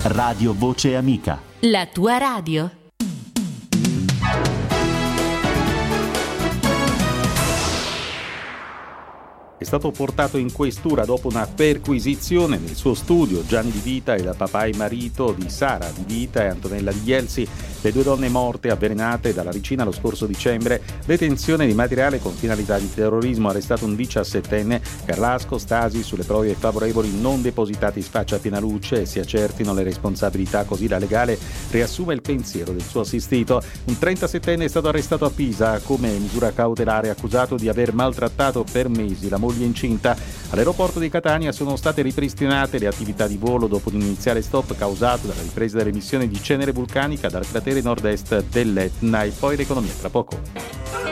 Radio Voce Amica. La tua radio. È stato portato in questura dopo una perquisizione nel suo studio. Gianni Di Vita è il papà e marito di Sara Di Vita e Antonella Di Ielsi, le due donne morte avvelenate dalla vicina lo scorso dicembre. Detenzione di materiale con finalità di terrorismo, arrestato un 17enne. Carlasco, Stasi sulle prove favorevoli non depositati sfaccia a piena luce e si accertino le responsabilità, così la legale riassume il pensiero del suo assistito. Un 37enne è stato arrestato a Pisa come misura cautelare, accusato di aver maltrattato per mesi la moglie incinta. All'aeroporto di Catania sono state ripristinate le attività di volo dopo un iniziale stop causato dalla ripresa delle emissioni di cenere vulcanica dal cratere nord-est dell'Etna. E poi l'economia tra poco.